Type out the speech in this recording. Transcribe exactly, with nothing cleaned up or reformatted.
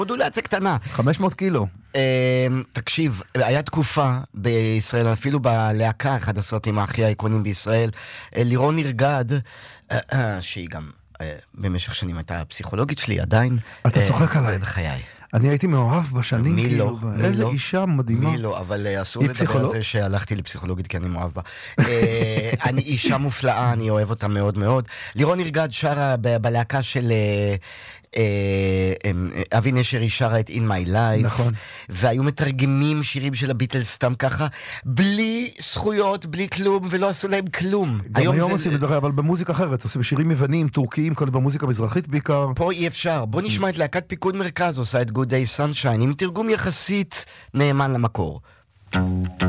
מודולציה קטנה. חמש מאות קילו. תקשיב, היה תקופה בישראל, אפילו בלהקה, אחד הסרטים הכי האיקונים בישראל, לירון נרגד, שהיא גם במשך שנים הייתה הפסיכולוגית שלי, עדיין. אתה צוחק עליי. בחיי. אני הייתי מאוהב בשנים. מי לא? איזה אישה מדהימה. מי לא, אבל אסור לדבר על זה שהלכתי לפסיכולוגית כי אני מאוהב בה. אני אישה מופלאה, אני אוהב אותה מאוד מאוד. לירון נרגד שרה בלהקה של אבי נשר, היא שרה את In My Life. נכון. והיו מתרגמים שירים של הביטלס סתם ככה, בלי זכויות, בלי כלום, ולא עשו להם כלום. גם היום עושים את זה, אבל במוזיקה אחרת, עושים שירים יוונים, טורקיים, כל במוזיקה מזרחית בעיקר. פה אי אפשר. בוא נשמע את להקת פיקוד מרכז, עושה את Good Day Sunshine, עם תרגום יחסית נאמן למקור.